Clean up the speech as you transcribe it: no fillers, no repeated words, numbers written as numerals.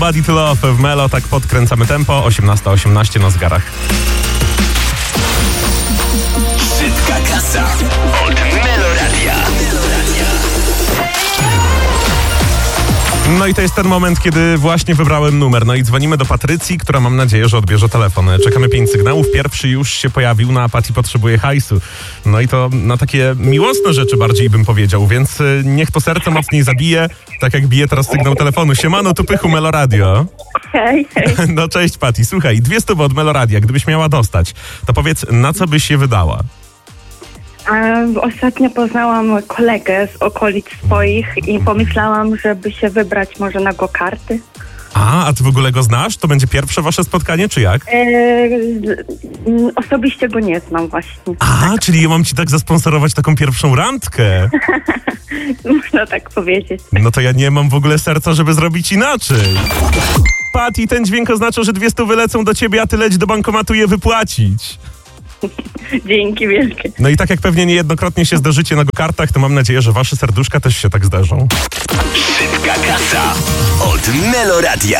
Body to Love w Melo, tak podkręcamy tempo, 18:18 na zegarach. Szybka kasa od Meloradia. No i to jest ten moment, kiedy właśnie wybrałem numer. No i dzwonimy do Patrycji, która mam nadzieję, że odbierze telefon. Czekamy 5 sygnałów. Pierwszy już się pojawił na Pati potrzebuje hajsu. No i to na takie miłosne rzeczy bardziej bym powiedział, więc niech to serce mocniej zabije, tak jak bije teraz sygnał telefonu. Siemano, tu Pychu, Meloradio. Hej. No cześć Pati, słuchaj, 200 od Meloradia, gdybyś miała dostać, to powiedz, na co byś się wydała? Ostatnio poznałam kolegę z okolic swoich i pomyślałam, żeby się wybrać może na go-karty. A ty w ogóle go znasz? To będzie pierwsze wasze spotkanie, czy jak? Osobiście go nie znam właśnie. Czyli ja mam ci tak zasponsorować taką pierwszą randkę. Można tak powiedzieć. No to ja nie mam w ogóle serca, żeby zrobić inaczej. Pati, ten dźwięk oznacza, że 200 wylecą do ciebie, a ty leć do bankomatu je wypłacić. Dzięki wielkie. No i tak jak pewnie niejednokrotnie się zdarzycie na go-kartach, to mam nadzieję, że wasze serduszka też się tak zdarzą. Szybka kasa od Meloradia.